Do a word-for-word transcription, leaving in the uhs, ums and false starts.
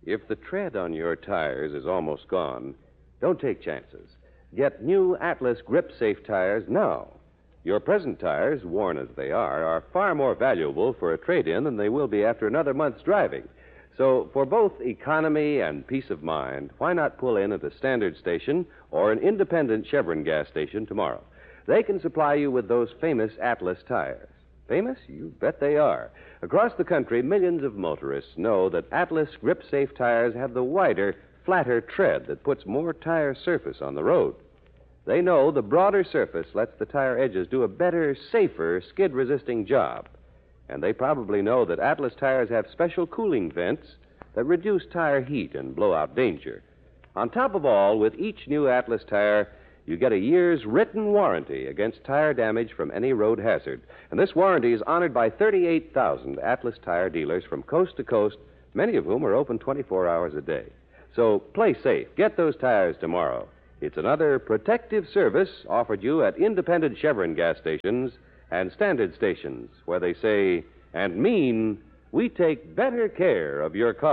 If the tread on your tires is almost gone, don't take chances. Get new Atlas Grip Safe tires now. Your present tires, worn as they are, are far more valuable for a trade-in than they will be after another month's driving. So, for both economy and peace of mind, why not pull in at a standard station or an independent Chevron gas station tomorrow? They can supply you with those famous Atlas tires. Famous? You bet they are. Across the country, millions of motorists know that Atlas Grip Safe tires have the wider, flatter tread that puts more tire surface on the road. They know the broader surface lets the tire edges do a better, safer, skid-resisting job. And they probably know that Atlas tires have special cooling vents that reduce tire heat and blowout danger. On top of all, with each new Atlas tire, you get a year's written warranty against tire damage from any road hazard. And this warranty is honored by thirty-eight thousand Atlas tire dealers from coast to coast, many of whom are open twenty-four hours a day. So play safe. Get those tires tomorrow. It's another protective service offered you at independent Chevron gas stations and standard stations where they say and mean we take better care of your car.